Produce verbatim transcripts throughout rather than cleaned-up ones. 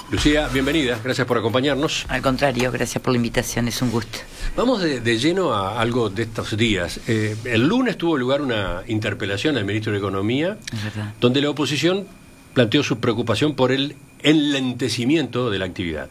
Lucía, bienvenida, gracias por acompañarnos. Al contrario, gracias por la invitación, es un gusto. Vamos de, de lleno a algo de estos días. Eh, el lunes tuvo lugar una interpelación al ministro de Economía, donde la oposición planteó su preocupación por el enlentecimiento de la actividad.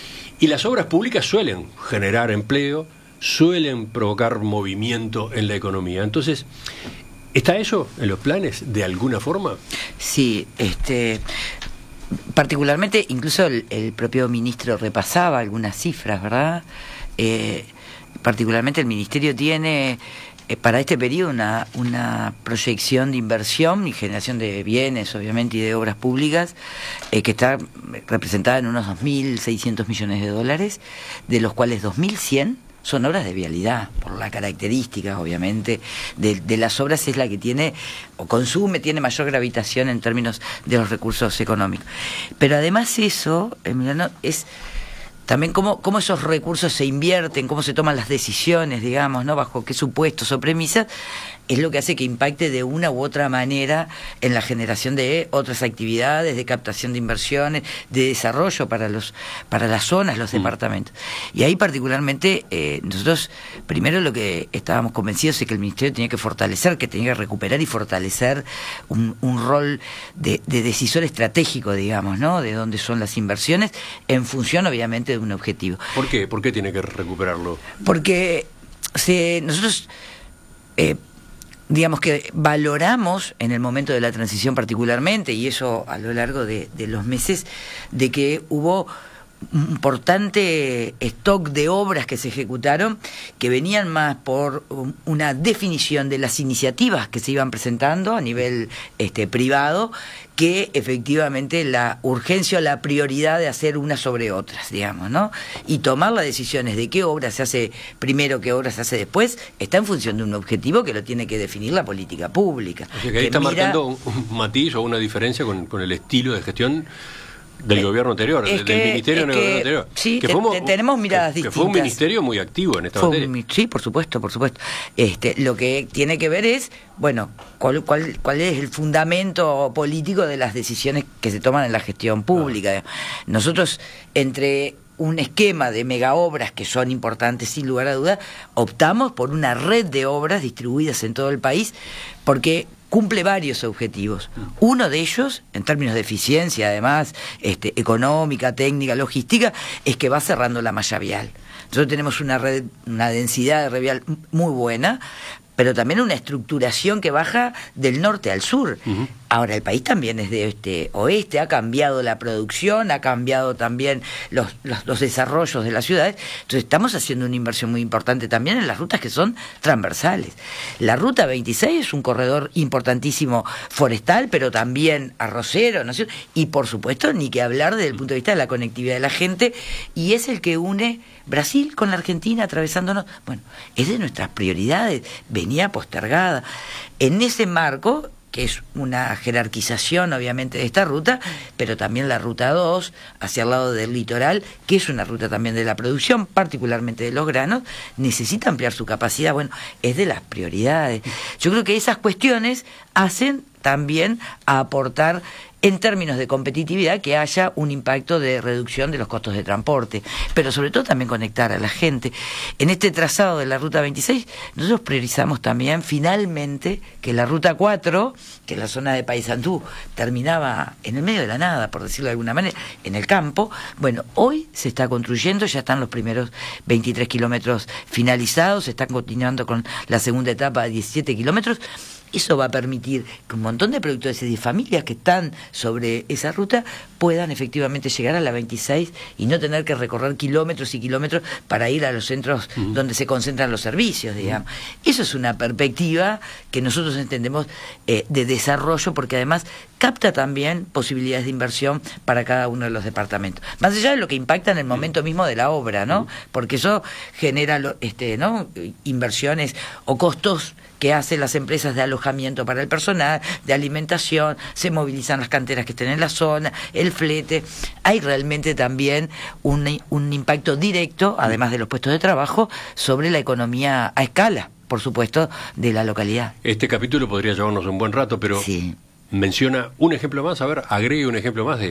Y las obras públicas suelen generar empleo, suelen provocar movimiento en la economía. Entonces, ¿está eso en los planes de alguna forma? Sí, este... particularmente, incluso el, el propio ministro repasaba algunas cifras, ¿verdad? Eh, particularmente el ministerio tiene eh, para este periodo una, una proyección de inversión y generación de bienes, obviamente, y de obras públicas, eh, que está representada en unos dos mil seiscientos millones de dólares, de los cuales dos mil cien son obras de vialidad, por la característica, obviamente, de, de las obras es la que tiene, o consume, tiene mayor gravitación en términos de los recursos económicos. Pero además eso, Emiliano, es también cómo, cómo esos recursos se invierten, cómo se toman las decisiones, digamos, ¿no? Bajo qué supuestos o premisas, es lo que hace que impacte de una u otra manera en la generación de otras actividades, de captación de inversiones, de desarrollo para los para las zonas, los mm. departamentos. Y ahí particularmente eh, nosotros, primero lo que estábamos convencidos es que el Ministerio tenía que fortalecer, que tenía que recuperar y fortalecer un, un rol de, de decisor estratégico, digamos, ¿no? De dónde son las inversiones, en función, obviamente, de un objetivo. ¿Por qué? ¿Por qué tiene que recuperarlo? Porque se, nosotros... Eh, digamos que valoramos en el momento de la transición particularmente, y eso a lo largo de, de los meses, de que hubo un importante stock de obras que se ejecutaron que venían más por una definición de las iniciativas que se iban presentando a nivel este, privado, que efectivamente la urgencia o la prioridad de hacer unas sobre otras, digamos, ¿no? Y tomar las decisiones de qué obra se hace primero, qué obra se hace después, está en función de un objetivo que lo tiene que definir la política pública. O sea que ahí está mira... marcando un, un matiz o una diferencia con, con el estilo de gestión del eh, gobierno anterior, del, que, del ministerio en el que, gobierno anterior. Sí, que te, fue, te, tenemos miradas que, distintas. Que fue un ministerio muy activo en esta fue materia. Un, sí, por supuesto, por supuesto. Este, lo que tiene que ver es, bueno, cuál, cuál, cuál es el fundamento político de las decisiones que se toman en la gestión pública. Ah. Nosotros, entre un esquema de megaobras que son importantes sin lugar a dudas, optamos por una red de obras distribuidas en todo el país, porque cumple varios objetivos. Uno de ellos, en términos de eficiencia, además, este, económica, técnica, logística, es que va cerrando la malla vial. Nosotros tenemos una red, una densidad de red vial muy buena, pero también una estructuración que baja del norte al sur. Uh-huh. Ahora, el país también es de este oeste, ha cambiado la producción, ha cambiado también los, los, los desarrollos de las ciudades, entonces estamos haciendo una inversión muy importante también en las rutas que son transversales. La ruta veintiséis es un corredor importantísimo forestal, pero también arrocero, ¿no es cierto? Y por supuesto, ni que hablar desde el punto de vista de la conectividad de la gente, y es el que une Brasil con la Argentina, atravesándonos. Bueno, es de nuestras prioridades, venía postergada. En ese marco, que es una jerarquización obviamente de esta ruta, pero también la ruta dos, hacia el lado del litoral, que es una ruta también de la producción, particularmente de los granos, necesita ampliar su capacidad. Bueno, es de las prioridades. Yo creo que esas cuestiones hacen también a aportar en términos de competitividad, que haya un impacto de reducción de los costos de transporte, pero sobre todo también conectar a la gente. En este trazado de la ruta veintiséis, nosotros priorizamos también finalmente que la ruta cuatro, que es la zona de Paysandú, terminaba en el medio de la nada, por decirlo de alguna manera, en el campo. Bueno, hoy se está construyendo, ya están los primeros veintitrés kilómetros finalizados, se están continuando con la segunda etapa de diecisiete kilómetros. Eso va a permitir que un montón de productores y de familias que están sobre esa ruta puedan efectivamente llegar a la veintiséis y no tener que recorrer kilómetros y kilómetros para ir a los centros uh-huh. donde se concentran los servicios, digamos. Uh-huh. Eso es una perspectiva que nosotros entendemos eh, de desarrollo, porque además capta también posibilidades de inversión para cada uno de los departamentos. Más allá de lo que impacta en el momento mismo de la obra, ¿no? Porque eso genera este, ¿no? inversiones o costos que hacen las empresas de alojamiento para el personal, de alimentación, se movilizan las canteras que estén en la zona, el flete. Hay realmente también un, un impacto directo, además de los puestos de trabajo, sobre la economía a escala, por supuesto, de la localidad. Este capítulo podría llevarnos un buen rato, pero sí. Menciona un ejemplo más, a ver, agregue un ejemplo más de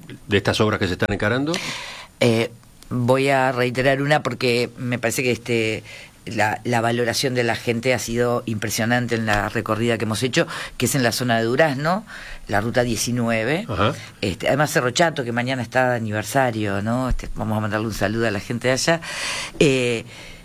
de estas obras que se están encarando? Eh, voy a reiterar una porque me parece que este la, la valoración de la gente ha sido impresionante en la recorrida que hemos hecho, que es en la zona de Durazno, la ruta diecinueve. Ajá. Este, además Cerro Chato, que mañana está de aniversario, ¿no? Este, vamos a mandarle un saludo a la gente de allá. Eh,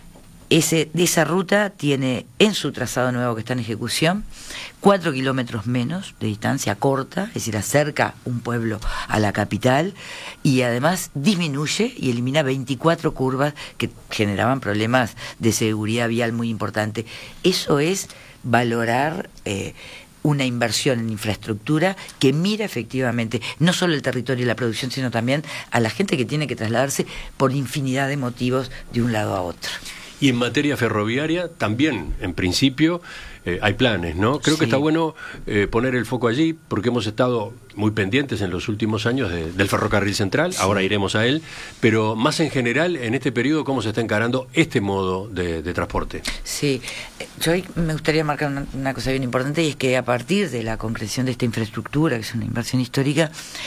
Ese, de esa ruta tiene en su trazado nuevo que está en ejecución cuatro kilómetros menos de distancia corta, es decir, acerca un pueblo a la capital y además disminuye y elimina veinticuatro curvas que generaban problemas de seguridad vial muy importante. Eso es valorar eh, una inversión en infraestructura que mira efectivamente no solo el territorio y la producción, sino también a la gente que tiene que trasladarse por infinidad de motivos de un lado a otro. Y en materia ferroviaria también, en principio, eh, hay planes, ¿no? Creo sí. que está bueno eh, poner el foco allí, porque hemos estado muy pendientes en los últimos años de, del ferrocarril central, sí. ahora iremos a él, pero más en general, en este periodo, ¿cómo se está encarando este modo de, de transporte? Sí, yo me gustaría marcar una, una cosa bien importante, y es que a partir de la concreción de esta infraestructura, que es una inversión histórica,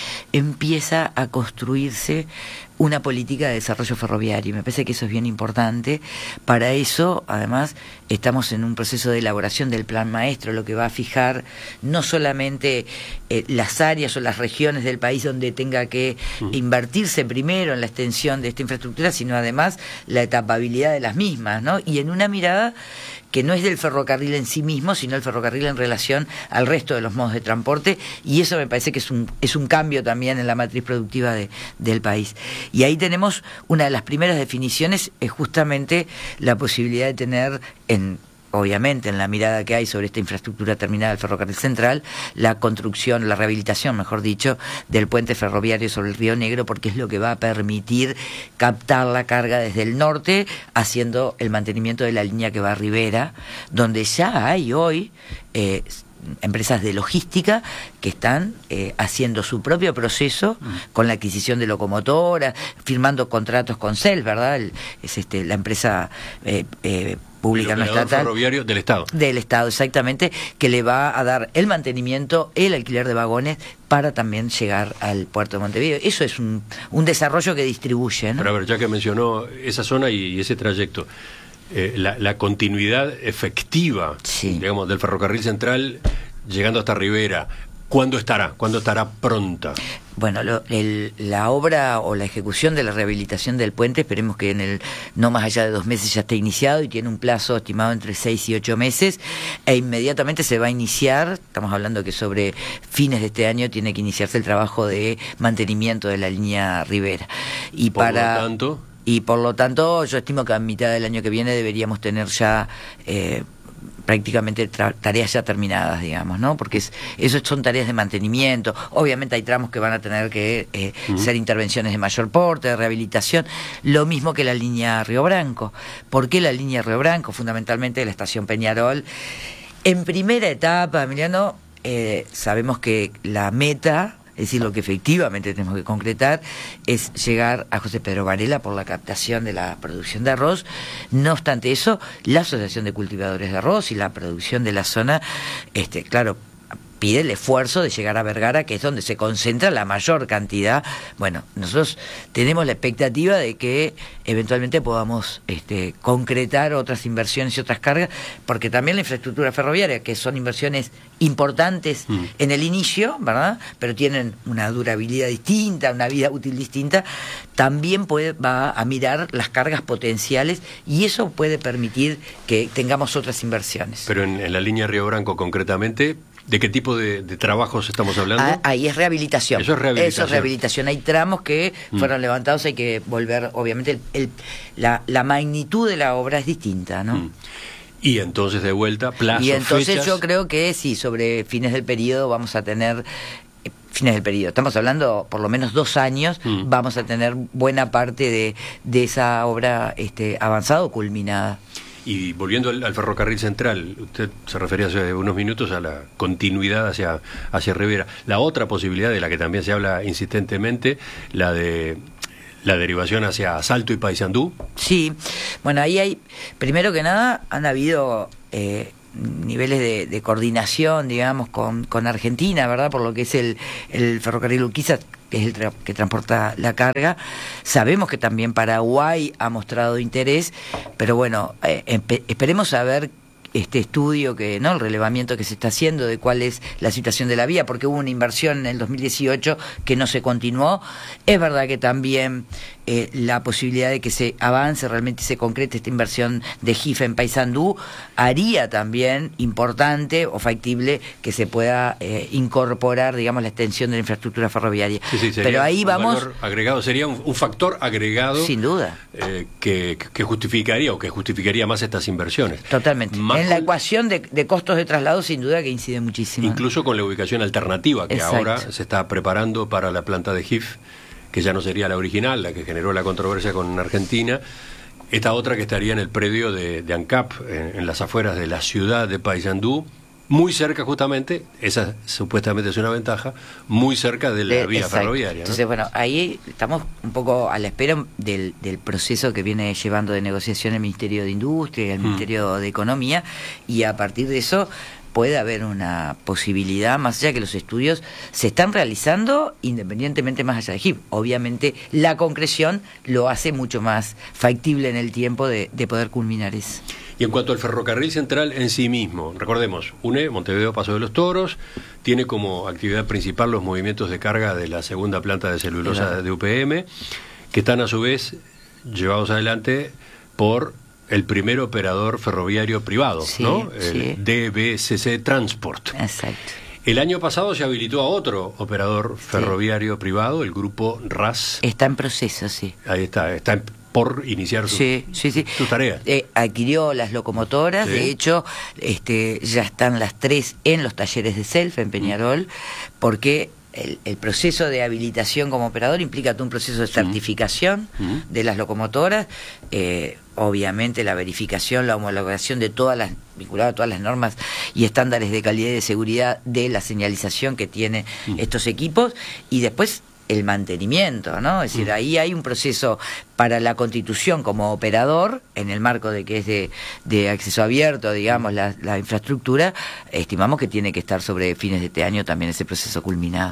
empieza a construirse una política de desarrollo ferroviario. Me parece que eso es bien importante. Para eso, además, estamos en un proceso de elaboración del plan maestro, lo que va a fijar no solamente eh, las áreas o las regiones del país donde tenga que uh-huh. invertirse primero en la extensión de esta infraestructura, sino además la etapabilidad de las mismas, ¿no? Y en una mirada que no es del ferrocarril en sí mismo, sino el ferrocarril en relación al resto de los modos de transporte, y eso me parece que es un, es un cambio también en la matriz productiva de, del país. Y ahí tenemos una de las primeras definiciones, es justamente la posibilidad de tener en... obviamente en la mirada que hay sobre esta infraestructura terminada del ferrocarril central, la construcción, la rehabilitación, mejor dicho, del puente ferroviario sobre el Río Negro, porque es lo que va a permitir captar la carga desde el norte, haciendo el mantenimiento de la línea que va a Rivera, donde ya hay hoy eh, empresas de logística que están eh, haciendo su propio proceso con la adquisición de locomotoras, firmando contratos con C E L, ¿verdad? El, es este la empresa eh, eh, pública no estatal ferroviario del Estado. Del Estado, exactamente, que le va a dar el mantenimiento, el alquiler de vagones para también llegar al puerto de Montevideo. Eso es un, un desarrollo que distribuye, ¿no? Pero a ver, ya que mencionó esa zona y, y ese trayecto, eh, la, la continuidad efectiva, sí. digamos, del ferrocarril central llegando hasta Rivera, ¿cuándo estará? ¿Cuándo estará pronta? Bueno, lo, el, la obra o la ejecución de la rehabilitación del puente, esperemos que en el no más allá de dos meses ya esté iniciado, y tiene un plazo estimado entre seis y ocho meses, e inmediatamente se va a iniciar, estamos hablando que sobre fines de este año tiene que iniciarse el trabajo de mantenimiento de la línea Rivera. Y por para... lo tanto... Y por lo tanto, yo estimo que a mitad del año que viene deberíamos tener ya... Eh, prácticamente tareas ya terminadas, digamos, ¿no? Porque es, eso son tareas de mantenimiento. Obviamente hay tramos que van a tener que eh, uh-huh. ser intervenciones de mayor porte, de rehabilitación, lo mismo que la línea Río Branco. ¿Por qué la línea Río Branco? Fundamentalmente la estación Peñarol. En primera etapa, Emiliano, eh, sabemos que la meta... es decir, lo que efectivamente tenemos que concretar es llegar a José Pedro Varela por la captación de la producción de arroz. No obstante eso, la Asociación de Cultivadores de Arroz y la producción de la zona, este, claro, pide el esfuerzo de llegar a Vergara, que es donde se concentra la mayor cantidad. Bueno, nosotros tenemos la expectativa de que eventualmente podamos este, concretar otras inversiones y otras cargas, porque también la infraestructura ferroviaria, que son inversiones importantes mm. en el inicio, ¿verdad?, pero tienen una durabilidad distinta, una vida útil distinta, también puede, va a mirar las cargas potenciales, y eso puede permitir que tengamos otras inversiones. Pero en, en la línea Río Branco concretamente, ¿de qué tipo de, de trabajos estamos hablando? Ah, ahí es rehabilitación. Eso es rehabilitación. Eso es rehabilitación. Hay tramos que mm. fueron levantados, hay que volver, obviamente, el, el, la, la magnitud de la obra es distinta, ¿no? Mm. Y entonces, de vuelta, plazos, Y entonces fechas... yo creo que sí, sobre fines del periodo vamos a tener... fines del periodo, estamos hablando por lo menos dos años, mm. vamos a tener buena parte de, de esa obra este, avanzada o culminada. Y volviendo al, al ferrocarril central, usted se refería hace unos minutos a la continuidad hacia, hacia Rivera. La otra posibilidad, de la que también se habla insistentemente, la de la derivación hacia Salto y Paysandú. Sí, bueno, ahí hay, primero que nada, han habido... Eh, niveles de, de coordinación, digamos, con, con Argentina, ¿verdad? Por lo que es el, el ferrocarril Urquiza, que es el tra- que transporta la carga. Sabemos que también Paraguay ha mostrado interés, pero bueno, eh, empe- esperemos a ver este estudio, que no el relevamiento que se está haciendo de cuál es la situación de la vía, porque hubo una inversión en el dos mil dieciocho que no se continuó. Es verdad que también eh, la posibilidad de que se avance, realmente se concrete esta inversión de G I F en Paysandú, haría también importante o factible que se pueda eh, incorporar, digamos, la extensión de la infraestructura ferroviaria. Sí, sí, pero ahí un vamos... valor agregado, sería un, un factor agregado. Sin duda. Eh, que, que justificaría o que justificaría más estas inversiones. Totalmente. Más en la con, ecuación de, de costos de traslado, sin duda que incide muchísimo. Incluso con la ubicación alternativa que Exacto. ahora se está preparando para la planta de G I F, que ya no sería la original, la que generó la controversia con Argentina. Esta otra que estaría en el predio de, de ANCAP, en, en las afueras de la ciudad de Paysandú, muy cerca justamente, esa supuestamente es una ventaja, muy cerca de la de, vía exacto. ferroviaria, ¿no? Entonces, bueno, ahí estamos un poco a la espera del, del proceso que viene llevando de negociación el Ministerio de Industria y el mm. Ministerio de Economía, y a partir de eso puede haber una posibilidad, más allá que los estudios se están realizando independientemente más allá de G I F. Obviamente la concreción lo hace mucho más factible en el tiempo de, de poder culminar eso. Y en cuanto al ferrocarril central en sí mismo, recordemos, une Montevideo Paso de los Toros, tiene como actividad principal los movimientos de carga de la segunda planta de celulosa claro. de U P M, que están a su vez llevados adelante por el primer operador ferroviario privado, sí, ¿no? El sí. D B C C Transport. Exacto. El año pasado se habilitó a otro operador ferroviario sí. privado, el grupo R A S. Está en proceso, sí. Ahí está, está en por iniciar su, sí, sí, sí. su tarea. Eh, adquirió las locomotoras, sí. de hecho, este, ya están las tres en los talleres de Self, en Peñarol, mm. porque el, el proceso de habilitación como operador implica todo un proceso de certificación mm. de las locomotoras, eh, obviamente la verificación, la homologación de todas las, vinculado a todas las normas y estándares de calidad y de seguridad de la señalización que tiene mm. estos equipos, y después el mantenimiento, ¿no? Es decir, ahí hay un proceso para la constitución como operador, en el marco de que es de, de acceso abierto, digamos, la, la infraestructura, estimamos que tiene que estar sobre fines de este año también ese proceso culminado.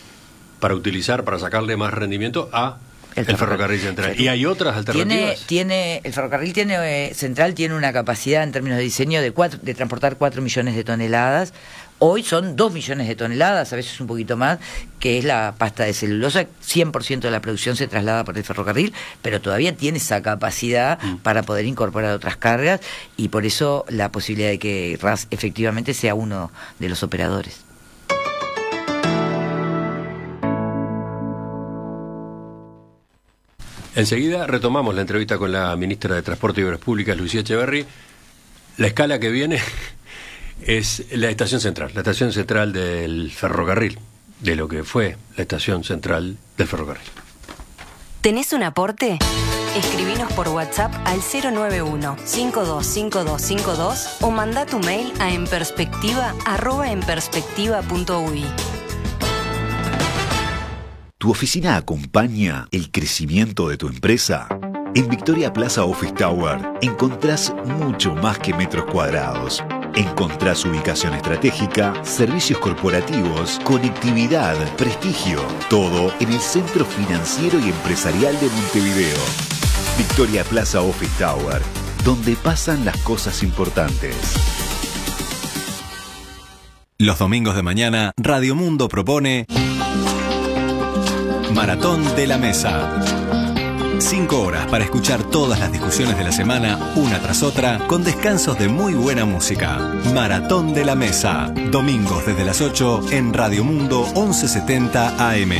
Para utilizar, para sacarle más rendimiento a el, el ferrocarril central. ¿Y hay otras alternativas? Tiene, tiene, el ferrocarril tiene, eh, central tiene una capacidad en términos de diseño de, cuatro, de transportar cuatro millones de toneladas. Hoy son dos millones de toneladas, a veces un poquito más, que es la pasta de celulosa. cien por ciento de la producción se traslada por el ferrocarril, pero todavía tiene esa capacidad mm. para poder incorporar otras cargas, y por eso la posibilidad de que R A S efectivamente sea uno de los operadores. Enseguida retomamos la entrevista con la ministra de Transporte y Obras Públicas, Lucía Echeverri. La escala que viene es la estación central, la estación central del ferrocarril, de lo que fue la estación central del ferrocarril. ¿Tenés un aporte? Escribinos por WhatsApp al cero nueve uno, cinco dos cinco dos cinco dos o mandá tu mail a enperspectiva arroba enperspectiva punto uy. ¿Tu oficina acompaña el crecimiento de tu empresa? En Victoria Plaza Office Tower encontrás mucho más que metros cuadrados. Encontrás ubicación estratégica, servicios corporativos, conectividad, prestigio. Todo en el centro financiero y empresarial de Montevideo. Victoria Plaza Office Tower, donde pasan las cosas importantes. Los domingos de mañana, Radio Mundo propone Maratón de la Mesa. Cinco horas para escuchar todas las discusiones de la semana, una tras otra, con descansos de muy buena música. Maratón de la Mesa. Domingos desde las ocho en Radio Mundo once setenta A M.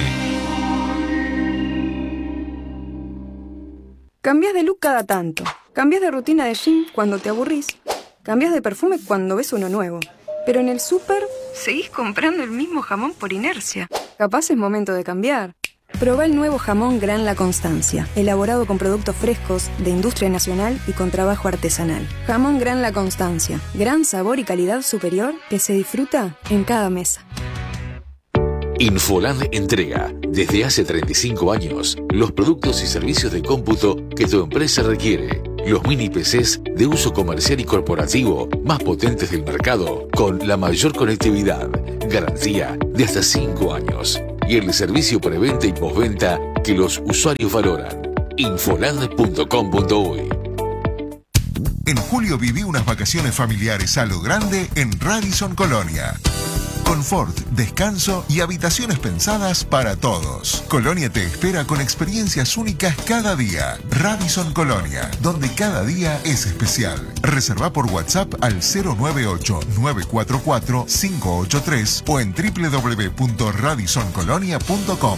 Cambias de look cada tanto. Cambias de rutina de gym cuando te aburrís. Cambias de perfume cuando ves uno nuevo. Pero en el súper seguís comprando el mismo jamón por inercia. Capaz es momento de cambiar. Probá el nuevo jamón Gran La Constancia, elaborado con productos frescos, de industria nacional y con trabajo artesanal. Jamón Gran La Constancia, gran sabor y calidad superior que se disfruta en cada mesa. Infoland entrega, desde hace treinta y cinco años, los productos y servicios de cómputo que tu empresa requiere. Los mini P Cs de uso comercial y corporativo más potentes del mercado, con la mayor conectividad, garantía de hasta cinco años. y el servicio preventa y postventa que los usuarios valoran. Infolad punto com punto uy. En julio viví unas vacaciones familiares a lo grande en Radisson Colonia. Confort, descanso y habitaciones pensadas para todos. Colonia te espera con experiencias únicas cada día. Radisson Colonia, donde cada día es especial. Reserva por WhatsApp al cero nueve ocho nueve cuatro cuatro cinco ocho tres o en doble u doble u doble u punto radisson colonia punto com.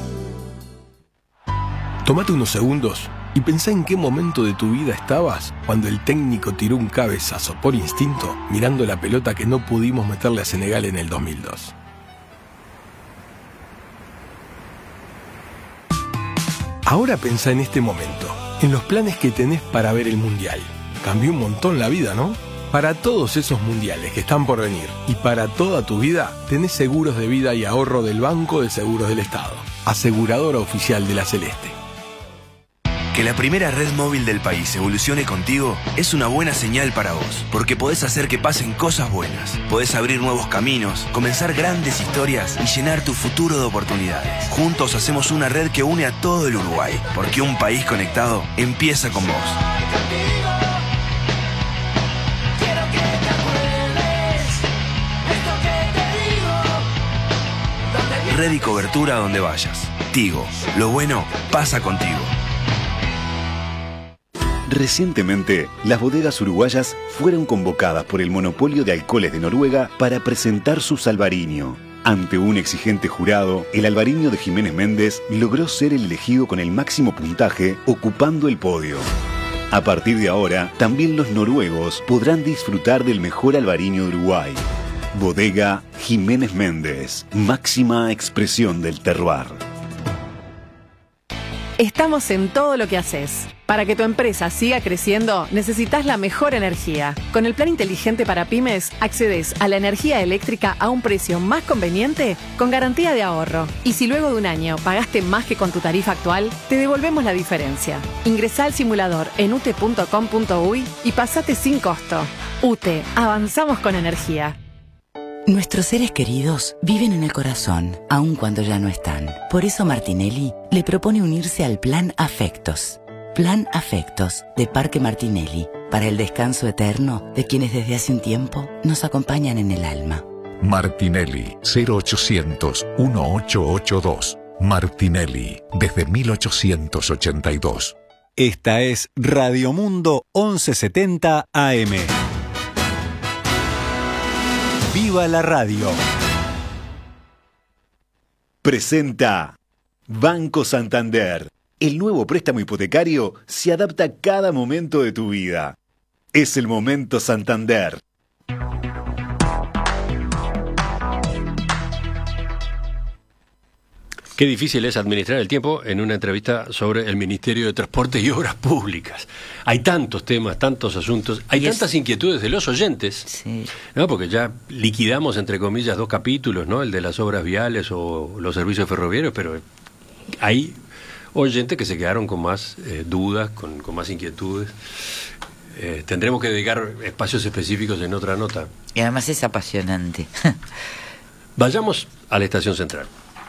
Tómate unos segundos y pensá en qué momento de tu vida estabas cuando el técnico tiró un cabezazo por instinto mirando la pelota que no pudimos meterle a Senegal en el dos mil dos. Ahora pensá en este momento, en los planes que tenés para ver el Mundial. Cambió un montón la vida, ¿no? Para todos esos mundiales que están por venir y para toda tu vida, tenés seguros de vida y ahorro del Banco de Seguros del Estado, aseguradora oficial de la Celeste. Que la primera red móvil del país evolucione contigo es una buena señal para vos, porque podés hacer que pasen cosas buenas, podés abrir nuevos caminos, comenzar grandes historias y llenar tu futuro de oportunidades. Juntos hacemos una red que une a todo el Uruguay, porque un país conectado empieza con vos. Red y cobertura donde vayas. Tigo, lo bueno pasa contigo. Recientemente, las bodegas uruguayas fueron convocadas por el Monopolio de Alcoholes de Noruega para presentar su Salvarinho. Ante un exigente jurado, el albariño de Jiménez Méndez logró ser el elegido con el máximo puntaje, ocupando el podio. A partir de ahora, también los noruegos podrán disfrutar del mejor albariño de Uruguay. Bodega Jiménez Méndez, máxima expresión del terroir. Estamos en todo lo que haces. Para que tu empresa siga creciendo, necesitas la mejor energía. Con el plan inteligente para pymes, accedes a la energía eléctrica a un precio más conveniente con garantía de ahorro. Y si luego de un año pagaste más que con tu tarifa actual, te devolvemos la diferencia. Ingresá al simulador en u t e punto com punto uy y pasate sin costo. U T E, avanzamos con energía. Nuestros seres queridos viven en el corazón, aun cuando ya no están. Por eso Martinelli le propone unirse al Plan Afectos. Plan Afectos de Parque Martinelli, para el descanso eterno de quienes desde hace un tiempo nos acompañan en el alma. Martinelli, cero ochocientos dieciocho ochenta y dos. Martinelli, desde mil ochocientos ochenta y dos. Esta es Radio Mundo once setenta A M. ¡Viva la radio! Presenta Banco Santander. El nuevo préstamo hipotecario se adapta a cada momento de tu vida. Es el momento Santander. Qué difícil es administrar el tiempo en una entrevista sobre el Ministerio de Transporte y Obras Públicas. Hay tantos temas, tantos asuntos, hay y tantas es... inquietudes de los oyentes, sí. ¿no? Porque ya liquidamos, entre comillas, dos capítulos, ¿no? El de las obras viales o los servicios ferroviarios, pero hay oyentes que se quedaron con más eh, dudas, con, con más inquietudes. Eh, tendremos que dedicar espacios específicos en otra nota. Y además es apasionante. Vayamos a la Estación Central.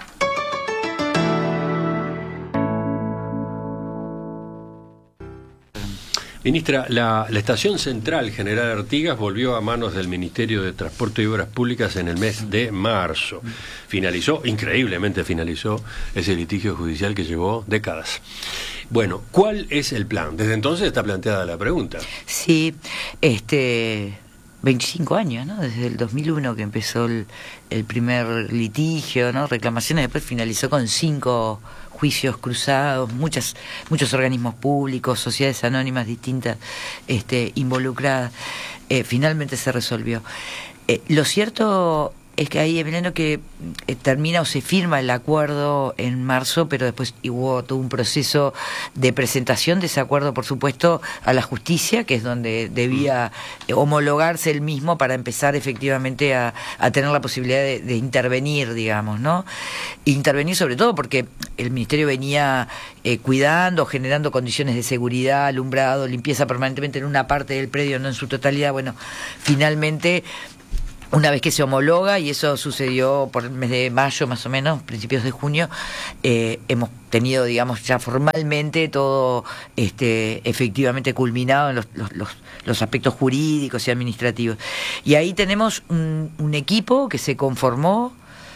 Ministra, la, la Estación Central General Artigas volvió a manos del Ministerio de Transporte y Obras Públicas en el mes de marzo. Finalizó, increíblemente finalizó, ese litigio judicial que llevó décadas. Bueno, ¿cuál es el plan? Desde entonces está planteada la pregunta. Sí, este... veinticinco años, ¿no? Desde el dos mil uno que empezó el, el primer litigio, ¿no? Reclamaciones, después finalizó con cinco juicios cruzados, muchas, muchos organismos públicos, sociedades anónimas distintas este, involucradas. Eh, finalmente se resolvió. Eh, lo cierto es que ahí, Emiliano, que eh, termina o se firma el acuerdo en marzo, pero después hubo todo un proceso de presentación de ese acuerdo, por supuesto, a la justicia, que es donde debía eh, homologarse el mismo para empezar efectivamente a, a tener la posibilidad de, de intervenir, digamos, ¿no? Intervenir sobre todo porque el Ministerio venía eh, cuidando, generando condiciones de seguridad, alumbrado, limpieza permanentemente en una parte del predio, no en su totalidad. Bueno, finalmente una vez que se homologa, y eso sucedió por el mes de mayo más o menos, principios de junio, eh, hemos tenido, digamos, ya formalmente todo este, efectivamente culminado en los, los, los, los aspectos jurídicos y administrativos. Y ahí tenemos un, un equipo que se conformó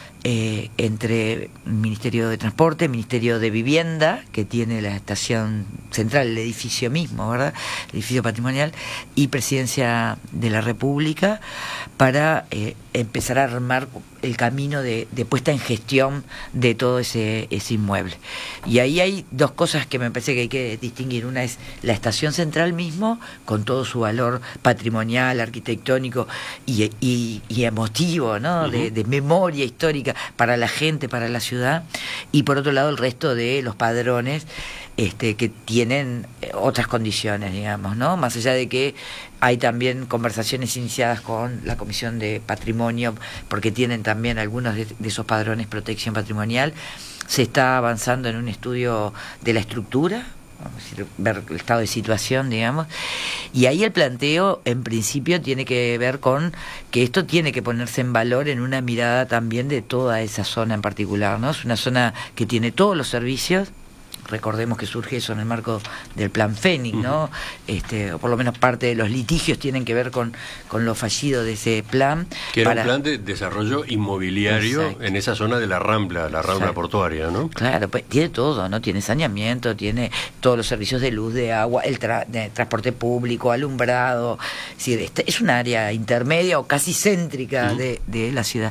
Eh, entre el Ministerio de Transporte, Ministerio de Vivienda, que tiene la estación central, el edificio mismo, ¿verdad? El edificio patrimonial, y Presidencia de la República, para eh, empezar a armar el camino de, de puesta en gestión de todo ese, ese inmueble. Y ahí hay dos cosas que me parece que hay que distinguir. Una es la estación central mismo, con todo su valor patrimonial, arquitectónico y, y, y emotivo, ¿no? Uh-huh. de, de memoria histórica para la gente, para la ciudad, y por otro lado el resto de los padrones este, que tienen otras condiciones, digamos, ¿no? Más allá de que hay también conversaciones iniciadas con la Comisión de Patrimonio, porque tienen también algunos de, de esos padrones protección patrimonial. Se está avanzando en un estudio de la estructura, vamos a decir, ver el estado de situación, digamos, y ahí el planteo en principio tiene que ver con que esto tiene que ponerse en valor en una mirada también de toda esa zona en particular, ¿no? Es una zona que tiene todos los servicios. Recordemos que surge eso en el marco del plan Fénix, ¿no? Uh-huh. Este, o por lo menos parte de los litigios tienen que ver con, con lo fallido de ese plan. Que era para... un plan de desarrollo inmobiliario. Exacto. En esa zona de la Rambla, la Rambla Exacto. portuaria, ¿no? Claro, pues tiene todo, ¿no? Tiene saneamiento, tiene todos los servicios de luz, de agua, el tra- de transporte público, alumbrado. Es decir, es un área intermedia o casi céntrica uh-huh. de, de la ciudad.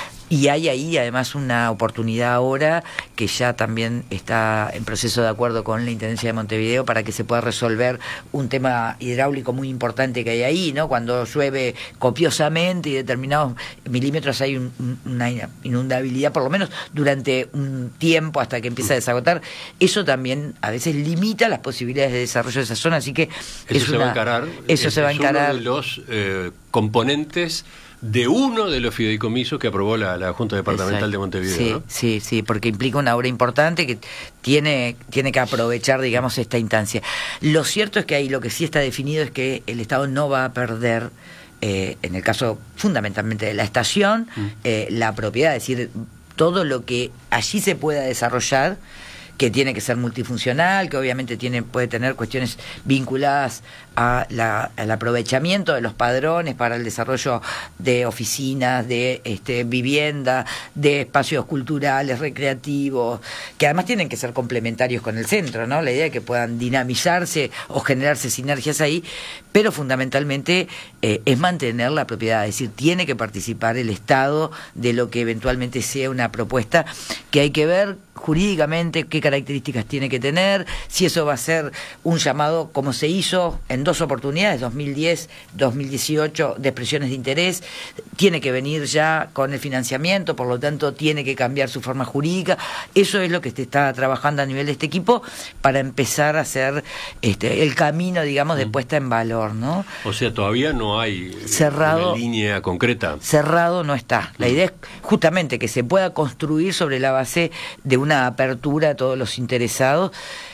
Y hay ahí además una oportunidad ahora que ya también está en proceso de acuerdo con la Intendencia de Montevideo para que se pueda resolver un tema hidráulico muy importante que hay ahí, ¿no? Cuando llueve copiosamente y determinados milímetros hay un, una inundabilidad, por lo menos durante un tiempo hasta que empieza a desagotar. Eso también a veces limita las posibilidades de desarrollo de esa zona, así que eso es se una, va a encarar. Eso es, se va a encarar. Es uno de los eh, componentes de uno de los fideicomisos que aprobó la, la Junta Departamental Exacto. de Montevideo, sí, ¿no? Sí, sí, porque implica una obra importante que tiene, tiene que aprovechar, digamos, esta instancia. Lo cierto es que ahí lo que sí está definido es que el Estado no va a perder, eh, en el caso fundamentalmente de la estación, mm. eh, la propiedad, es decir, todo lo que allí se pueda desarrollar, que tiene que ser multifuncional, que obviamente tiene puede tener cuestiones vinculadas a la, al aprovechamiento de los padrones para el desarrollo de oficinas, de este, vivienda, de espacios culturales, recreativos, que además tienen que ser complementarios con el centro, ¿no? La idea es que puedan dinamizarse o generarse sinergias ahí, pero fundamentalmente eh, es mantener la propiedad, es decir, tiene que participar el Estado de lo que eventualmente sea una propuesta que hay que ver jurídicamente qué características tiene que tener, si eso va a ser un llamado como se hizo en dos oportunidades, dos mil diez, dos mil dieciocho, de expresiones de interés, tiene que venir ya con el financiamiento, por lo tanto tiene que cambiar su forma jurídica. Eso es lo que se está trabajando a nivel de este equipo para empezar a hacer este, el camino, digamos, de puesta en valor, ¿no? O sea, todavía no hay cerrado, una línea concreta. Cerrado no está. La idea es justamente que se pueda construir sobre la base de una apertura a todos los interesados,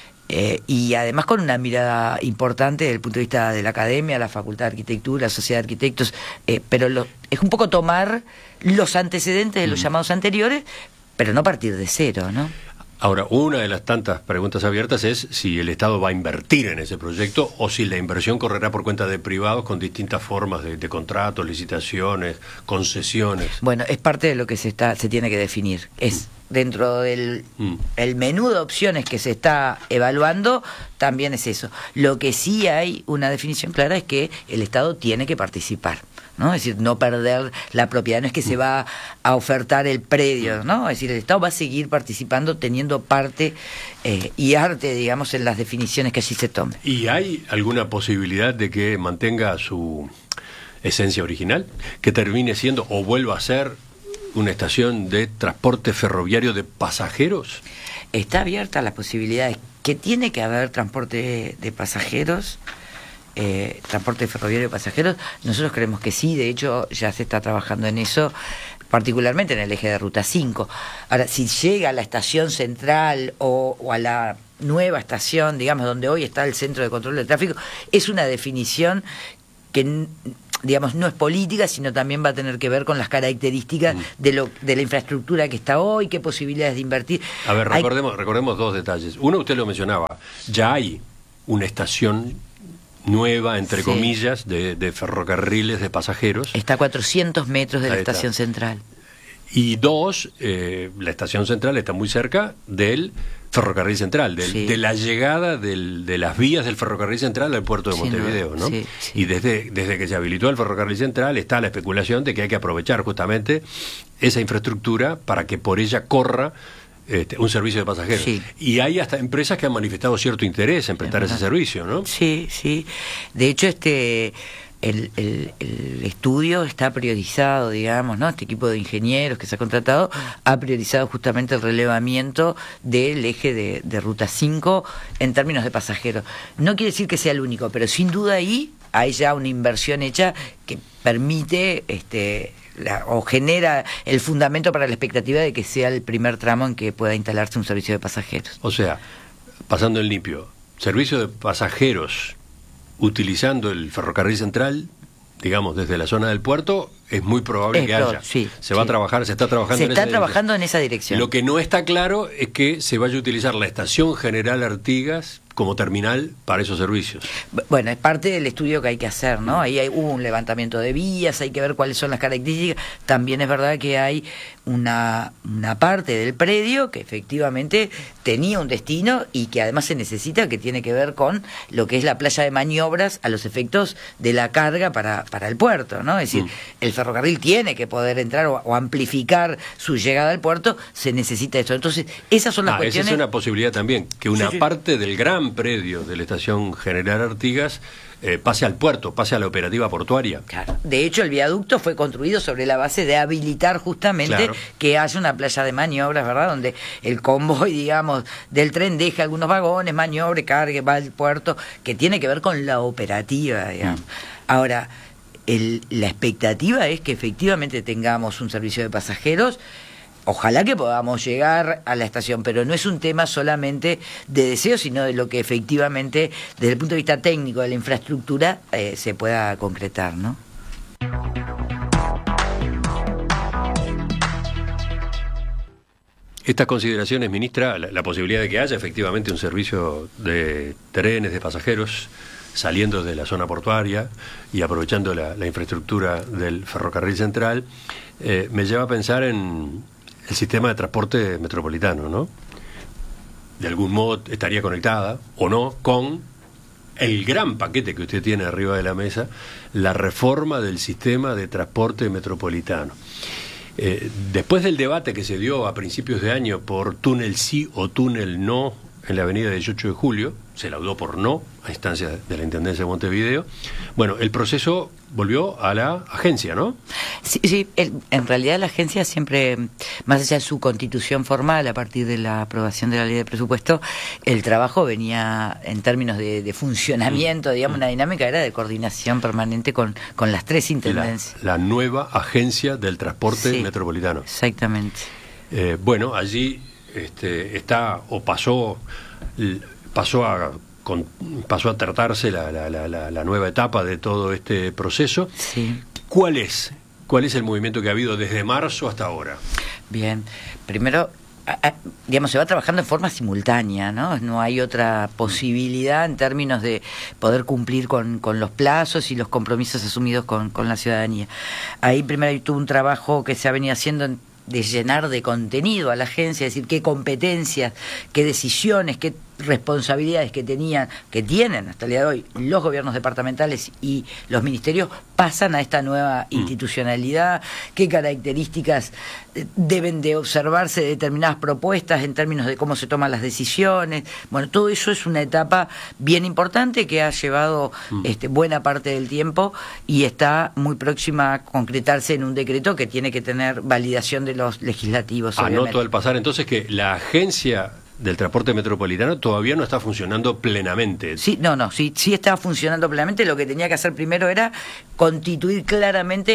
eh, y además con una mirada importante desde el punto de vista de la academia, la Facultad de Arquitectura, la Sociedad de Arquitectos, eh, pero lo, es un poco tomar los antecedentes de los mm. llamados anteriores, pero no partir de cero, ¿no? Ahora, una de las tantas preguntas abiertas es si el Estado va a invertir en ese proyecto o si la inversión correrá por cuenta de privados con distintas formas de, de contratos, licitaciones, concesiones. Bueno, es parte de lo que se está se tiene que definir. Es dentro del mm. el menú de opciones que se está evaluando, también es eso. Lo que sí hay una definición clara es que el Estado tiene que participar, ¿no? Es decir, no perder la propiedad, no es que se va a ofertar el predio, ¿no? Es decir, el Estado va a seguir participando, teniendo parte eh, y arte, digamos, en las definiciones que allí se tomen. ¿Y hay alguna posibilidad de que mantenga su esencia original? ¿Que termine siendo o vuelva a ser una estación de transporte ferroviario de pasajeros? Está abierta la posibilidad, que tiene que haber transporte de pasajeros, Eh, transporte ferroviario de pasajeros. Nosotros creemos que sí, de hecho ya se está trabajando en eso, particularmente en el eje de Ruta cinco. Ahora, si llega a la estación central o, o a la nueva estación, digamos, donde hoy está el centro de control del tráfico, es una definición que digamos, no es política, sino también va a tener que ver con las características mm. de lo de la infraestructura que está hoy, qué posibilidades de invertir. A ver, hay... recordemos, recordemos dos detalles. Uno, usted lo mencionaba, ya hay una estación nueva, entre sí. comillas, de, de ferrocarriles de pasajeros. Está a cuatrocientos metros de Ahí la está. estación central. Y dos, eh, la estación central está muy cerca del ferrocarril central, del, sí. de la llegada del, de las vías del ferrocarril central al puerto de sí, Montevideo, ¿no? Sí, sí. Y desde, desde que se habilitó el ferrocarril central está la especulación de que hay que aprovechar justamente esa infraestructura para que por ella corra Este, un servicio de pasajeros. Sí. Y hay hasta empresas que han manifestado cierto interés en prestar ese servicio, ¿no? Sí, sí. De hecho, este el, el, el estudio está priorizado, digamos, ¿no? Este equipo de ingenieros que se ha contratado ha priorizado justamente el relevamiento del eje de, de Ruta cinco en términos de pasajeros. No quiere decir que sea el único, pero sin duda ahí hay ya una inversión hecha que permite... este La, o genera el fundamento para la expectativa de que sea el primer tramo en que pueda instalarse un servicio de pasajeros. O sea, pasando en limpio, servicio de pasajeros utilizando el ferrocarril central, digamos, desde la zona del puerto, es muy probable es que probable, haya. Sí, se va sí. a trabajar, se está trabajando se en está esa trabajando dirección. en esa dirección. Lo que no está claro es que se vaya a utilizar la estación General Artigas como terminal para esos servicios. Bueno, es parte del estudio que hay que hacer, ¿no? Ahí hay, hubo un levantamiento de vías, hay que ver cuáles son las características. También es verdad que hay una, una parte del predio que efectivamente tenía un destino y que además se necesita, que tiene que ver con lo que es la playa de maniobras a los efectos de la carga para, para el puerto, ¿no? Es decir, mm. el ferrocarril tiene que poder entrar o, o amplificar su llegada al puerto, se necesita eso. Entonces, esas son las ah, cuestiones... Esa es una posibilidad también, que una sí, sí. parte del gran predio de la estación General Artigas eh, pase al puerto, pase a la operativa portuaria. Claro. De hecho, el viaducto fue construido sobre la base de habilitar justamente claro. que haya una playa de maniobras, ¿verdad? Donde el convoy, digamos, del tren deje algunos vagones, maniobre, cargue, va al puerto, que tiene que ver con la operativa, digamos. Mm. Ahora, el, la expectativa es que efectivamente tengamos un servicio de pasajeros. Ojalá que podamos llegar a la estación, pero no es un tema solamente de deseo, sino de lo que efectivamente, desde el punto de vista técnico de la infraestructura, eh, se pueda concretar, ¿no? Estas consideraciones, ministra, la, la posibilidad de que haya efectivamente un servicio de trenes de pasajeros saliendo de la zona portuaria y aprovechando la, la infraestructura del ferrocarril central, eh, me lleva a pensar en el sistema de transporte metropolitano, ¿no? De algún modo estaría conectada, o no, con el gran paquete que usted tiene arriba de la mesa, la reforma del sistema de transporte metropolitano. Eh, después del debate que se dio a principios de año por túnel sí o túnel no en la avenida dieciocho de julio, se laudó por no, a instancia de la Intendencia de Montevideo, bueno, el proceso volvió a la agencia, ¿no? Sí, sí el, en realidad la agencia siempre, más allá de su constitución formal, a partir de la aprobación de la ley de presupuesto, el trabajo venía, en términos de, de funcionamiento, digamos, una dinámica era de coordinación permanente con, con las tres intendencias. La, la nueva agencia del transporte sí, metropolitano. Exactamente. Eh, bueno, allí este, está, o pasó, pasó a... Con, pasó a tratarse la, la, la, la nueva etapa de todo este proceso. Sí. ¿Cuál es? ¿Cuál es el movimiento que ha habido desde marzo hasta ahora? Bien, primero, a, a, digamos, se va trabajando en forma simultánea, ¿no? No hay otra posibilidad en términos de poder cumplir con, con los plazos y los compromisos asumidos con, con la ciudadanía. Ahí primero tuvo un trabajo que se ha venido haciendo en de llenar de contenido a la agencia, es decir, qué competencias, qué decisiones, qué responsabilidades que tenían, que tienen hasta el día de hoy los gobiernos departamentales y los ministerios pasan a esta nueva institucionalidad, qué características deben de observarse de determinadas propuestas en términos de cómo se toman las decisiones. Bueno, todo eso es una etapa bien importante que ha llevado mm. este, buena parte del tiempo y está muy próxima a concretarse en un decreto que tiene que tener validación de los legislativos. Anoto al pasar entonces que la agencia del transporte metropolitano todavía no está funcionando plenamente. Sí, no, no, sí, sí estaba funcionando plenamente. Lo que tenía que hacer primero era constituir claramente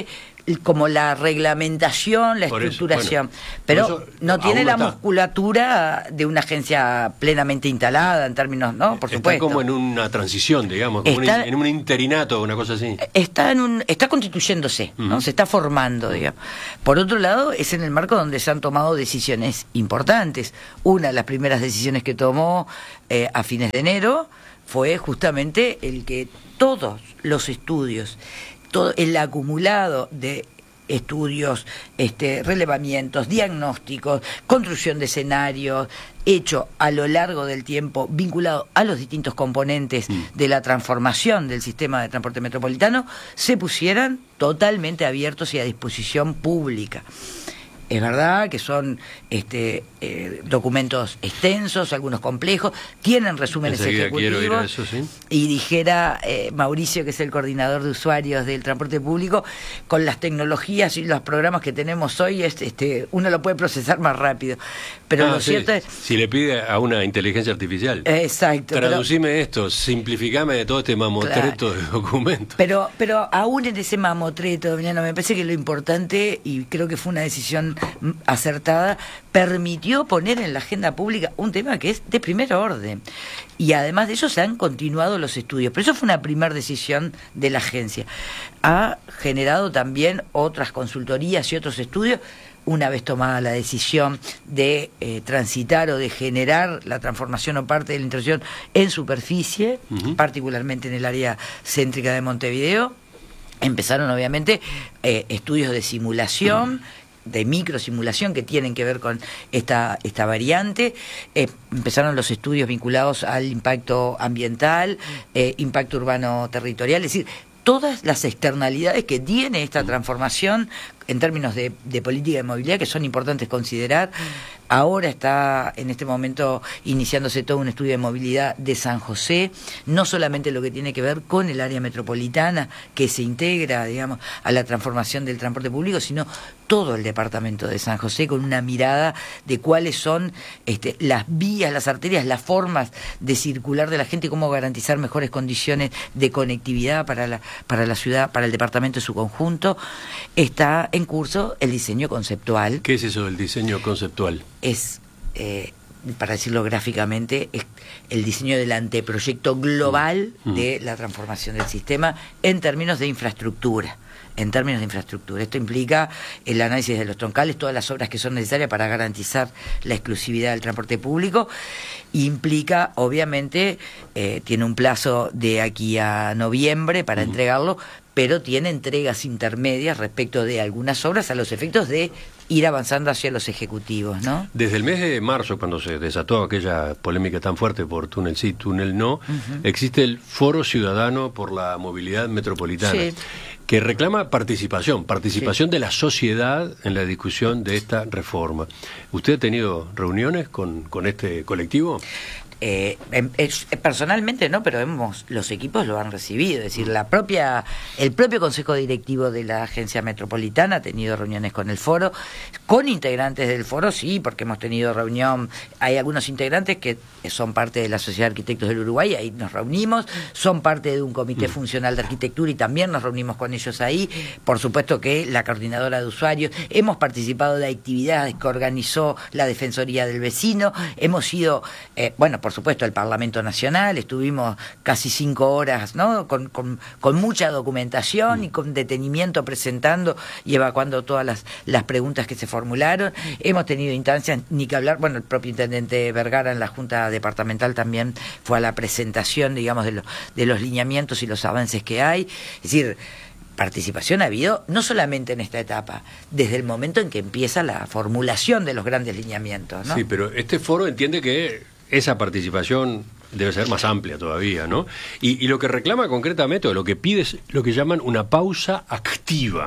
como la reglamentación, la Por eso, estructuración, bueno, pero por eso, no tiene aún la está. musculatura de una agencia plenamente instalada en términos, ¿no? Por Está supuesto. como en una transición, digamos, como Está- un, en un interinato, una cosa así. Está en un, está constituyéndose, ¿no? Ujú. Se está formando, digamos. Por otro lado, es en el marco donde se han tomado decisiones importantes. Una de las primeras decisiones que tomó eh, a fines de enero fue justamente el que todos los estudios, todo el acumulado de estudios, este, relevamientos, diagnósticos, construcción de escenarios, hecho a lo largo del tiempo, vinculado a los distintos componentes Mm. de la transformación del sistema de transporte metropolitano, se pusieran totalmente abiertos y a disposición pública. Es verdad que son este, eh, documentos extensos, algunos complejos, tienen resúmenes Enseguida quiero ir ejecutivos. a eso, ¿sí? Y dijera eh, Mauricio, que es el coordinador de usuarios del transporte público, con las tecnologías y los programas que tenemos hoy, es, este, uno lo puede procesar más rápido. Pero Ah, lo sí. cierto es... Si le pide a una inteligencia artificial, Exacto. pero- traducime esto, simplificame de todo este mamotreto de documentos. Pero, pero aún en ese mamotreto, Emiliano, me parece que lo importante, y creo que fue una decisión mm, acertada, permitió poner en la agenda pública un tema que es de primer orden. Y además de eso se han continuado los estudios. Pero eso fue una primera decisión de la agencia. Ha generado también otras consultorías y otros estudios. Una vez tomada la decisión de eh, transitar o de generar la transformación o parte de la intervención en superficie, Ujú. particularmente en el área céntrica de Montevideo, empezaron obviamente eh, estudios de simulación, de microsimulación que tienen que ver con esta, esta variante. Eh, empezaron los estudios vinculados al impacto ambiental, eh, impacto urbano territorial, es decir, todas las externalidades que tiene esta transformación en términos de, de política de movilidad, que son importantes considerar. Ahora está en este momento iniciándose todo un estudio de movilidad de San José, no solamente lo que tiene que ver con el área metropolitana, que se integra, digamos, a la transformación del transporte público, sino todo el departamento de San José, con una mirada de cuáles son este, las vías, las arterias, las formas de circular de la gente, cómo garantizar mejores condiciones de conectividad para la, para la ciudad, para el departamento en su conjunto. Está en curso el diseño conceptual. ¿Qué es eso del diseño conceptual? Es, eh, para decirlo gráficamente, es el diseño del anteproyecto global Mm. de la transformación del sistema en términos de infraestructura. En términos de infraestructura. Esto implica el análisis de los troncales, todas las obras que son necesarias para garantizar la exclusividad del transporte público. Implica, obviamente, eh, tiene un plazo de aquí a noviembre para Mm. entregarlo, pero tiene entregas intermedias respecto de algunas obras a los efectos de ir avanzando hacia los ejecutivos, ¿no? Desde el mes de marzo, cuando se desató aquella polémica tan fuerte por túnel sí, túnel no, Ujú. existe el Foro Ciudadano por la Movilidad Metropolitana, Sí. que reclama participación, participación de la sociedad en la discusión de esta reforma. ¿Usted ha tenido reuniones con, con este colectivo? Eh, em- es- personalmente no, pero hemos, los equipos lo han recibido, es decir, la propia, el propio Consejo Directivo de la Agencia Metropolitana ha tenido reuniones con el foro, con integrantes del foro, sí, porque hemos tenido reunión, hay algunos integrantes que son parte de la Sociedad de Arquitectos del Uruguay, ahí nos reunimos, son parte de un comité funcional de arquitectura y también nos reunimos con ellos ahí, por supuesto que la coordinadora de usuarios, hemos participado de actividades que organizó la Defensoría del Vecino, hemos ido, eh, bueno, por supuesto, el Parlamento Nacional, estuvimos casi cinco horas, ¿no? Con, con, con mucha documentación y con detenimiento presentando y evacuando todas las, las preguntas que se formularon. Hemos tenido instancias, ni que hablar, bueno, el propio intendente Vergara en la Junta Departamental también fue a la presentación, digamos, de, los de los lineamientos y los avances que hay. Es decir, participación ha habido no solamente en esta etapa, desde el momento en que empieza la formulación de los grandes lineamientos, ¿no? Sí, pero este foro entiende que esa participación debe ser más amplia todavía, ¿no? Y, y lo que reclama concretamente, o lo que pide, es lo que llaman una pausa activa,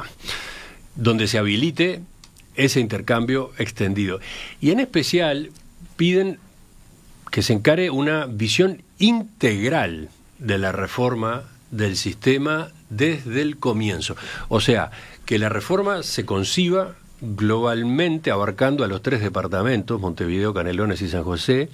donde se habilite ese intercambio extendido. Y en especial piden que se encare una visión integral de la reforma del sistema desde el comienzo. O sea, que la reforma se conciba globalmente abarcando a los tres departamentos, Montevideo, Canelones y San José,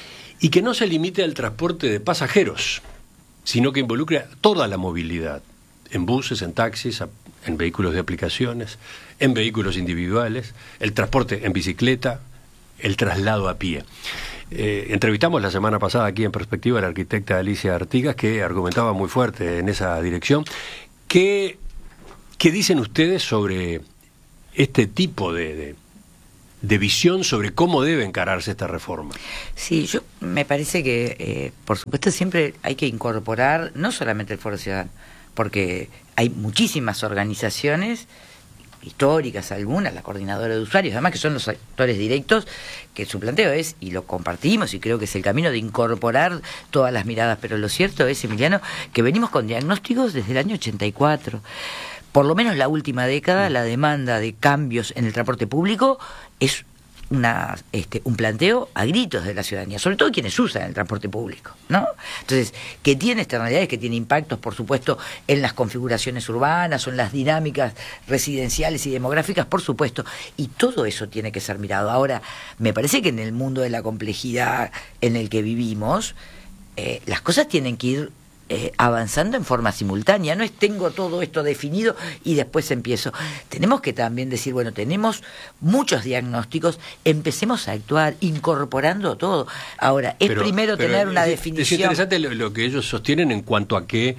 y que no se limite al transporte de pasajeros, sino que involucre a toda la movilidad, en buses, en taxis, a- en vehículos de aplicaciones, en vehículos individuales, el transporte en bicicleta, el traslado a pie. Eh, entrevistamos la semana pasada aquí en Perspectiva a la arquitecta Alicia Artigas, que argumentaba muy fuerte en esa dirección. ¿Qué, qué dicen ustedes sobre este tipo de, de, de visión sobre cómo debe encararse esta reforma? Sí, yo me parece que, eh, por supuesto, siempre hay que incorporar no solamente el Foro Ciudadano, porque hay muchísimas organizaciones históricas, algunas, la coordinadora de usuarios, además que son los actores directos, que su planteo es, y lo compartimos, y creo que es el camino de incorporar todas las miradas, pero lo cierto es, Emiliano, que venimos con diagnósticos desde el año ochenta y cuatro. Por lo menos la última década, la demanda de cambios en el transporte público es una este un planteo a gritos de la ciudadanía, sobre todo quienes usan el transporte público, ¿no? Entonces, que tiene externalidades, que tiene impactos, por supuesto, en las configuraciones urbanas o en las dinámicas residenciales y demográficas, por supuesto, y todo eso tiene que ser mirado. Ahora, me parece que en el mundo de la complejidad en el que vivimos, eh, las cosas tienen que ir Eh, avanzando en forma simultánea. No es tengo todo esto definido y después empiezo. Tenemos que también decir, bueno, tenemos muchos diagnósticos, empecemos a actuar incorporando todo. Ahora, es pero, primero pero tener una es, definición. Es interesante lo, lo que ellos sostienen en cuanto a que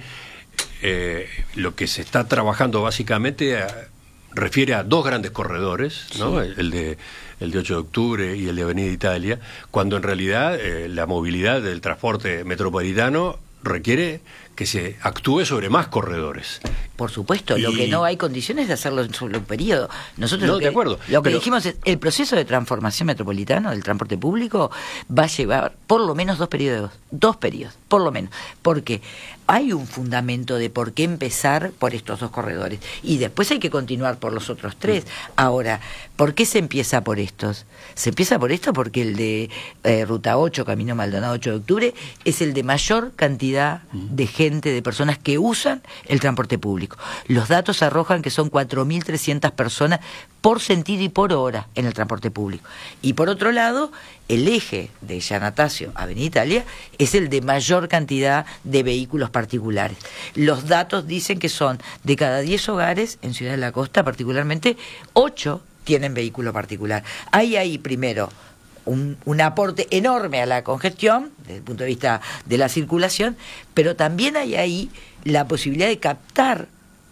eh, lo que se está trabajando básicamente a, refiere a dos grandes corredores, ¿no? Sí. El de el de ocho de octubre y el de Avenida Italia, cuando en realidad eh, la movilidad del transporte metropolitano requiere que se actúe sobre más corredores. Por supuesto, y... lo que no hay condiciones de hacerlo en solo un periodo. Nosotros no, lo que, de acuerdo, lo que pero... dijimos es, el proceso de transformación metropolitano del transporte público va a llevar por lo menos dos periodos, dos periodos, por lo menos, porque hay un fundamento de por qué empezar por estos dos corredores y después hay que continuar por los otros tres. Ahora, ¿por qué se empieza por estos? Se empieza por esto porque el de eh, Ruta ocho, Camino Maldonado ocho de octubre, es el de mayor cantidad de gente, de personas que usan el transporte público. Los datos arrojan que son cuatro mil trescientas personas por sentido y por hora en el transporte público. Y por otro lado, el eje de Giannatasio, Avenida Italia, es el de mayor cantidad de vehículos particulares. Los datos dicen que son de cada diez hogares en Ciudad de la Costa, particularmente, ocho tienen vehículo particular. Hay ahí, primero, un, un aporte enorme a la congestión, desde el punto de vista de la circulación, pero también hay ahí la posibilidad de captar,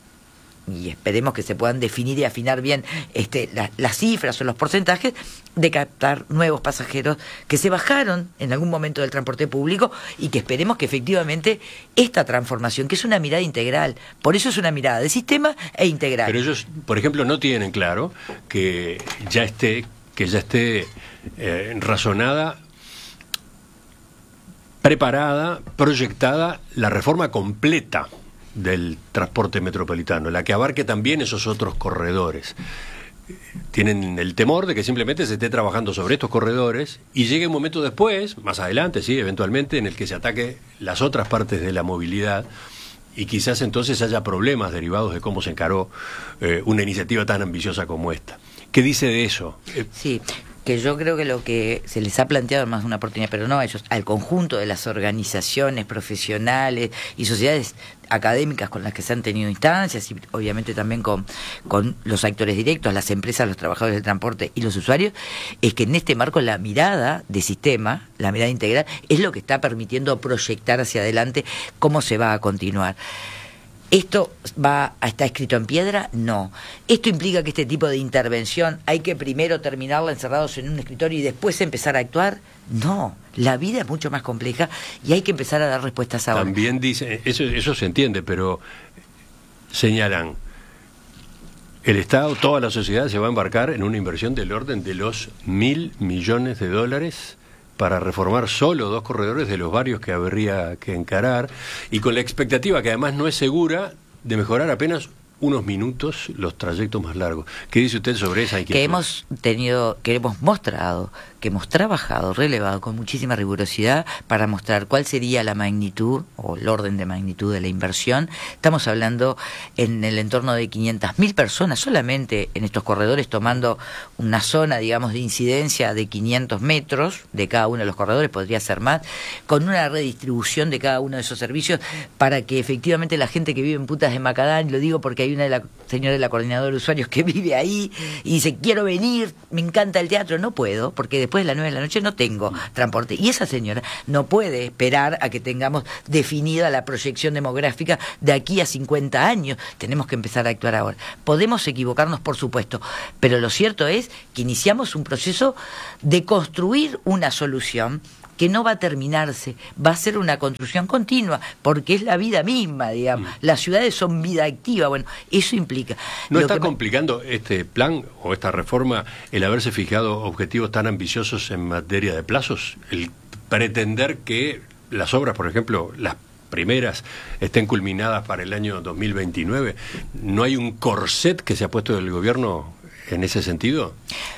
y esperemos que se puedan definir y afinar bien este, la, las cifras o los porcentajes, de captar nuevos pasajeros que se bajaron en algún momento del transporte público y que esperemos que efectivamente esta transformación, que es una mirada integral, por eso es una mirada de sistema e integral. Pero ellos, por ejemplo, no tienen claro que ya esté, que ya esté eh, razonada, preparada, proyectada la reforma completa del transporte metropolitano, la que abarque también esos otros corredores. Tienen el temor de que simplemente se esté trabajando sobre estos corredores y llegue un momento después, más adelante, sí, eventualmente, en el que se ataque las otras partes de la movilidad y quizás entonces haya problemas derivados de cómo se encaró eh, una iniciativa tan ambiciosa como esta. ¿Qué dice de eso? Sí, que yo creo que lo que se les ha planteado en más de una oportunidad, pero no a ellos, al conjunto de las organizaciones profesionales y sociedades académicas con las que se han tenido instancias y obviamente también con, con los actores directos, las empresas, los trabajadores del transporte y los usuarios, es que en este marco la mirada de sistema, la mirada integral, es lo que está permitiendo proyectar hacia adelante cómo se va a continuar. ¿Esto va a estar escrito en piedra? No. ¿Esto implica que este tipo de intervención hay que primero terminarla encerrados en un escritorio y después empezar a actuar? No. La vida es mucho más compleja y hay que empezar a dar respuestas ahora. También dice, eso, eso se entiende, pero señalan, el Estado, toda la sociedad se va a embarcar en una inversión del orden de los mil millones de dólares para reformar solo dos corredores de los varios que habría que encarar, y con la expectativa, que además no es segura, de mejorar apenas unos minutos los trayectos más largos. ¿Qué dice usted sobre esa inquietud? Que hemos tenido, que hemos mostrado, que hemos trabajado, relevado con muchísima rigurosidad para mostrar cuál sería la magnitud o el orden de magnitud de la inversión. Estamos hablando en el entorno de quinientas mil personas solamente en estos corredores, tomando una zona, digamos, de incidencia de quinientos metros de cada uno de los corredores, podría ser más, con una redistribución de cada uno de esos servicios para que efectivamente la gente que vive en Puntas de Macadán, lo digo porque hay hay una de la señora de la coordinadora de usuarios que vive ahí y dice, quiero venir, me encanta el teatro, no puedo, porque después de las nueve de la noche no tengo transporte. Y esa señora no puede esperar a que tengamos definida la proyección demográfica de aquí a cincuenta años. Tenemos que empezar a actuar ahora. Podemos equivocarnos, por supuesto, pero lo cierto es que iniciamos un proceso de construir una solución que no va a terminarse, va a ser una construcción continua, porque es la vida misma, digamos. Mm. Las ciudades son vida activa, bueno, eso implica. ¿No Lo está que... complicando este plan o esta reforma el haberse fijado objetivos tan ambiciosos en materia de plazos? El pretender que las obras, por ejemplo, las primeras estén culminadas para el año dos mil veintinueve, ¿no hay un corset que se ha puesto el gobierno en ese sentido?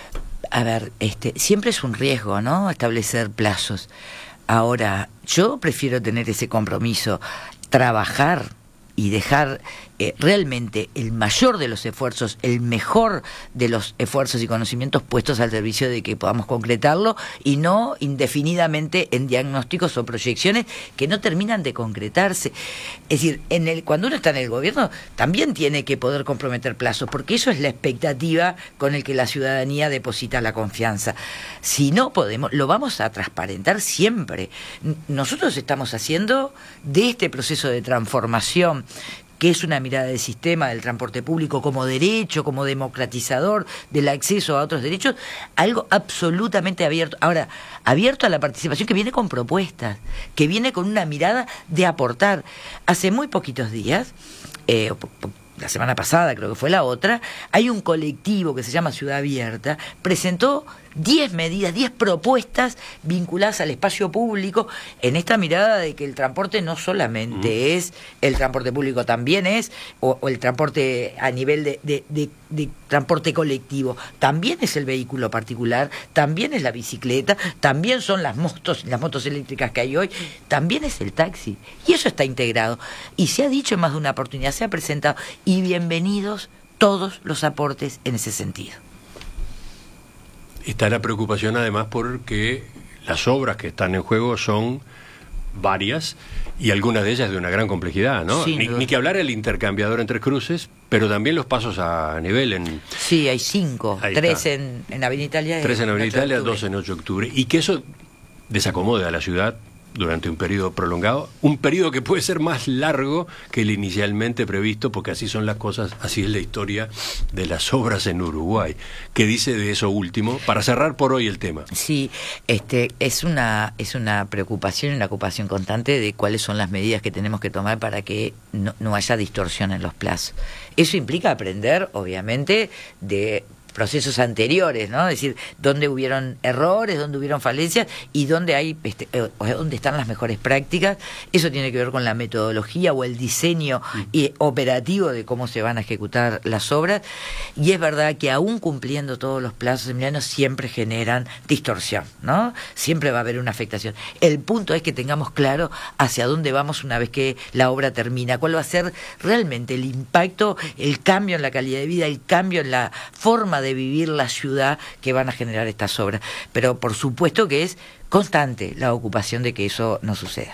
A ver, este, siempre es un riesgo, ¿no?, establecer plazos. Ahora, yo prefiero tener ese compromiso, trabajar y dejar eh, realmente el mayor de los esfuerzos, el mejor de los esfuerzos y conocimientos puestos al servicio de que podamos concretarlo, y no indefinidamente en diagnósticos o proyecciones que no terminan de concretarse. Es decir, en el, cuando uno está en el gobierno también tiene que poder comprometer plazos, porque eso es la expectativa con el que la ciudadanía deposita la confianza. Si no podemos, lo vamos a transparentar siempre. Nosotros estamos haciendo de este proceso de transformación, que es una mirada del sistema del transporte público como derecho, como democratizador del acceso a otros derechos, algo absolutamente abierto. Ahora, abierto a la participación, que viene con propuestas, que viene con una mirada de aportar. Hace muy poquitos días, eh, la semana pasada creo que fue la otra, hay un colectivo que se llama Ciudad Abierta, presentó diez medidas, diez propuestas vinculadas al espacio público, en esta mirada de que el transporte no solamente mm. es el transporte público, también es, o, o el transporte a nivel de, de, de, de transporte colectivo, también es el vehículo particular, también es la bicicleta, también son las motos, las motos eléctricas que hay hoy, también es el taxi, y eso está integrado, y se ha dicho en más de una oportunidad, se ha presentado, y bienvenidos todos los aportes en ese sentido. Está la preocupación además porque las obras que están en juego son varias y algunas de ellas de una gran complejidad, ¿no? Sí, ni, no. ni que hablar el intercambiador entre cruces, pero también los pasos a nivel en... Sí, hay cinco, Ahí tres en, en Avenida Italia. Tres en Avenida Italia, dos en ocho de octubre. Y que eso desacomode a la ciudad durante un periodo prolongado, un periodo que puede ser más largo que el inicialmente previsto, porque así son las cosas, así es la historia de las obras en Uruguay. ¿Qué dice de eso último? Para cerrar por hoy el tema. Sí, este es una es una preocupación y una ocupación constante de cuáles son las medidas que tenemos que tomar para que no, no haya distorsión en los plazos. Eso implica aprender, obviamente, de procesos anteriores, ¿no? Es decir, dónde hubieron errores, dónde hubieron falencias y dónde hay este, eh, dónde están las mejores prácticas. Eso tiene que ver con la metodología o el diseño mm. y operativo de cómo se van a ejecutar las obras. Y es verdad que aún cumpliendo todos los plazos, Emiliano, siempre generan distorsión, ¿no? Siempre va a haber una afectación. El punto es que tengamos claro hacia dónde vamos una vez que la obra termina, cuál va a ser realmente el impacto, el cambio en la calidad de vida, el cambio en la forma de vivir la ciudad que van a generar estas obras. Pero por supuesto que es constante la ocupación de que eso no suceda.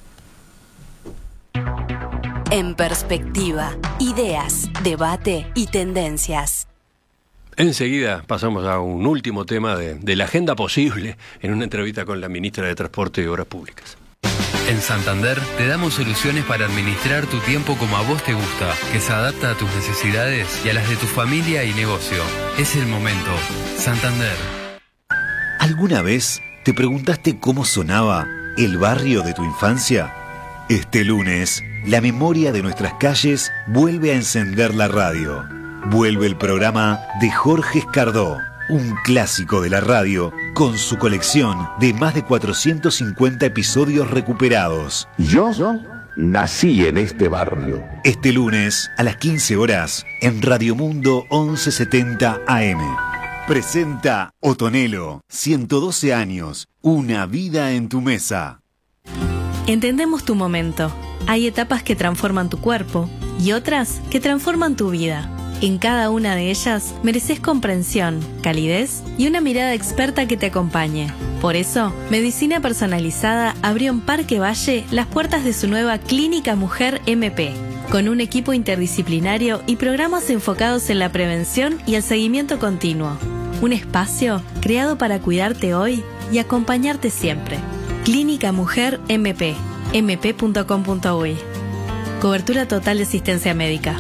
En perspectiva, ideas, debate y tendencias. Enseguida pasamos a un último tema de, de la agenda posible en una entrevista con la ministra de Transporte y Obras Públicas. En Santander te damos soluciones para administrar tu tiempo como a vos te gusta, que se adapta a tus necesidades y a las de tu familia y negocio. Es el momento. Santander. ¿Alguna vez te preguntaste cómo sonaba el barrio de tu infancia? Este lunes, la memoria de nuestras calles vuelve a encender la radio. Vuelve el programa de Jorge Escardó, un clásico de la radio con su colección de más de cuatrocientos cincuenta episodios recuperados. Yo nací en este barrio. Este lunes a las quince horas en Radio Mundo once setenta A M. Presenta Otonelo, ciento doce años, una vida en tu mesa. Entendemos tu momento. Hay etapas que transforman tu cuerpo y otras que transforman tu vida. En cada una de ellas mereces comprensión, calidez y una mirada experta que te acompañe. Por eso, Medicina Personalizada abrió en Parque Valle las puertas de su nueva Clínica Mujer M P, con un equipo interdisciplinario y programas enfocados en la prevención y el seguimiento continuo. Un espacio creado para cuidarte hoy y acompañarte siempre. Clínica Mujer M P, m p punto com punto u y. Cobertura total de asistencia médica.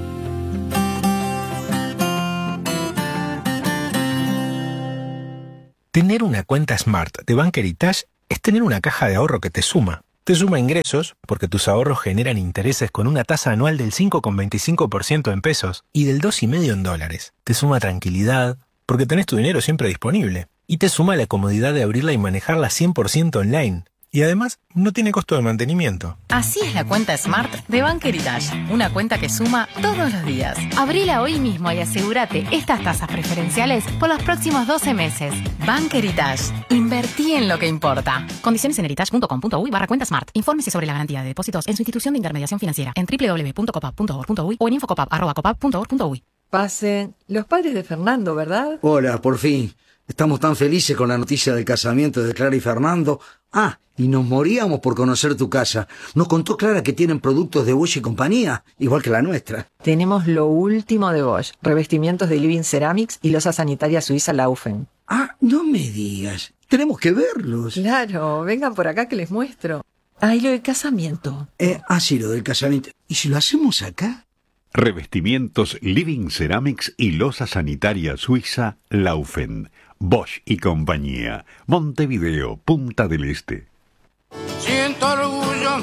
Tener una cuenta Smart de Bank Heritage es tener una caja de ahorro que te suma. Te suma ingresos, porque tus ahorros generan intereses con una tasa anual del cinco coma veinticinco por ciento en pesos y del dos coma cinco por ciento en dólares. Te suma tranquilidad, porque tenés tu dinero siempre disponible. Y te suma la comodidad de abrirla y manejarla cien por ciento online. Y además, no tiene costo de mantenimiento. Así es la cuenta Smart de Bank Heritage. Una cuenta que suma todos los días. Abrila hoy mismo y asegúrate estas tasas preferenciales por los próximos doce meses. Bank Heritage. Invertí en lo que importa. Condiciones en heritage punto com punto u y barra cuenta Smart. Infórmese sobre la garantía de depósitos en su institución de intermediación financiera en doble u doble u doble u punto copap punto org punto u y o en infocopap arroba copap punto org punto u y. Pasen. Los padres de Fernando, ¿verdad? Hola, por fin. Estamos tan felices con la noticia del casamiento de Clara y Fernando. Ah, y nos moríamos por conocer tu casa. Nos contó Clara que tienen productos de Bosch y compañía, igual que la nuestra. Tenemos lo último de Bosch. Revestimientos de Living Ceramics y losa sanitaria suiza Laufen. Ah, no me digas. Tenemos que verlos. Claro, vengan por acá que les muestro. Ah, y lo del casamiento. Eh, ah, sí, lo del casamiento. ¿Y si lo hacemos acá? Revestimientos Living Ceramics y losa sanitaria suiza Laufen. Bosch y compañía. Montevideo, Punta del Este. Siento orgullo,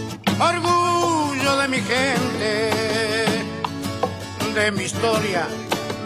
orgullo de mi gente, de mi historia